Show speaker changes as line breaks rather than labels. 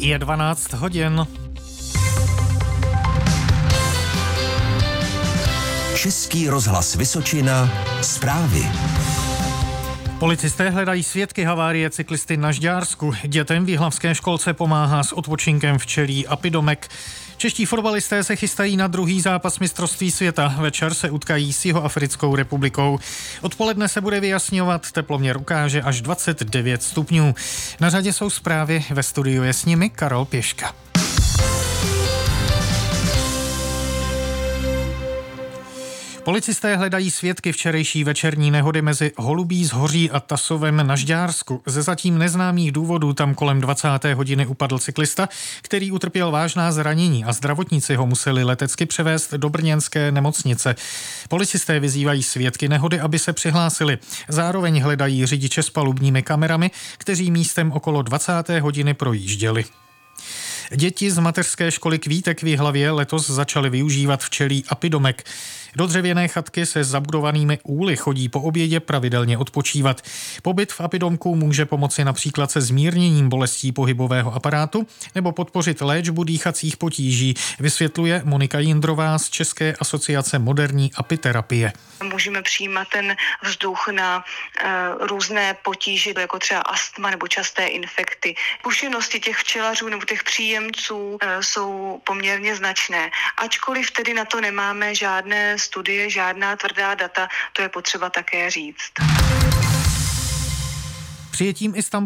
Je 12 hodin.
Český rozhlas Vysočina, zprávy.
Policisté hledají svědky havárie cyklisty na Žďársku. Dětem v jihlavské školce pomáhá s odpočinkem včelí Apidomek. Čeští fotbalisté se chystají na druhý zápas mistrovství světa. Večer se utkají s Jihoafrickou republikou. Odpoledne se bude vyjasňovat, teploměr ukáže až 29 stupňů. Na řadě jsou zprávy, ve studiu je s nimi Karol Pěška. Policisté hledají svědky včerejší večerní nehody mezi Holubí Zhoří a Tasovem na Žďársku. Ze zatím neznámých důvodů tam kolem 20. hodiny upadl cyklista, který utrpěl vážná zranění a zdravotníci ho museli letecky převést do brněnské nemocnice. Policisté vyzývají svědky nehody, aby se přihlásili. Zároveň hledají řidiče s palubními kamerami, kteří místem okolo 20. hodiny projížděli. Děti z mateřské školy Kvítek v Jihlavě letos začaly využívat včelí Apidomek. Do dřevěné chatky se zabudovanými úly chodí po obědě pravidelně odpočívat. Pobyt v Apidomku může pomoci například se zmírněním bolestí pohybového aparátu nebo podpořit léčbu dýchacích potíží, vysvětluje Monika Jindrová z České asociace moderní apiterapie.
Můžeme přijímat ten vzduch na různé potíže, jako třeba astma nebo časté infekty. Zkušenosti těch včelařů nebo těch příjemců jsou poměrně značné. Ačkoliv tedy na to nemáme žádné studie, žádná tvrdá data, to je potřeba také říct.
Přijetím